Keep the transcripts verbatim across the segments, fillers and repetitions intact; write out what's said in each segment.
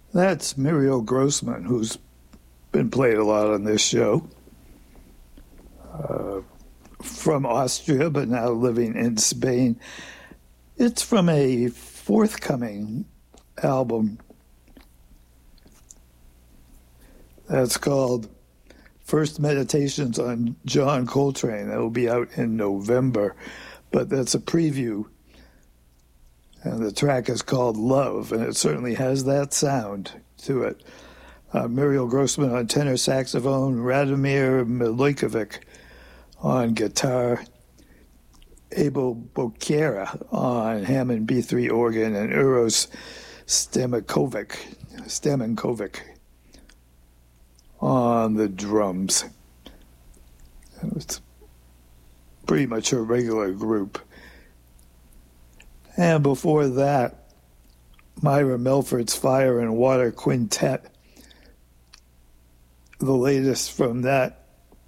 That's Muriel Grossman, who's been played a lot on this show. Uh, from Austria, but now living in Spain. It's from a forthcoming album that's called First Meditations on John Coltrane. That will be out in November, but that's a preview. And the track is called Love, and it certainly has that sound to it. Uh, Muriel Grossman on tenor saxophone, Radomir Milojkovic on guitar, Abel Bokera on Hammond B three organ, and Uros Stamenkovic, Stamenkovic on the drums. And it's pretty much a regular group. And before that, Myra Melford's Fire and Water Quintet, the latest from that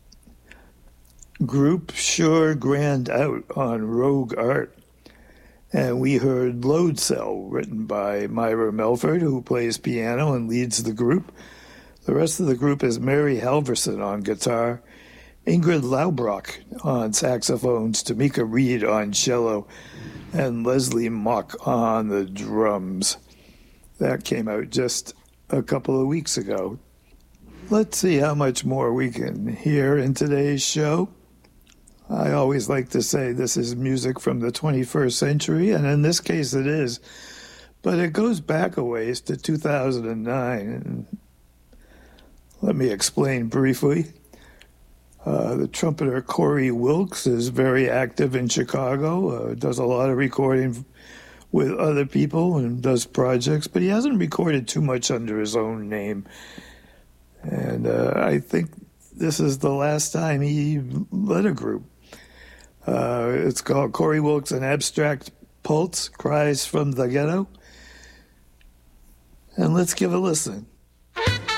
group, Sure Grand Out on Rogue Art. And we heard Load Cell, written by Myra Melford, who plays piano and leads the group. The rest of the group is Mary Halverson on guitar, Ingrid Laubrock on saxophones, Tamika Reed on cello, and Leslie Mock on the drums. That came out just a couple of weeks ago. Let's see how much more we can hear in today's show. I always like to say this is music from the twenty-first century, and in this case it is. But it goes back a ways to two thousand nine. And let me explain briefly. Uh, the trumpeter Corey Wilkes is very active in Chicago, uh, does a lot of recording with other people and does projects, but he hasn't recorded too much under his own name. And uh, I think this is the last time he led a group. Uh, it's called Corey Wilkes and Abstract Pulse, Cries from the Ghetto. And let's give a listen.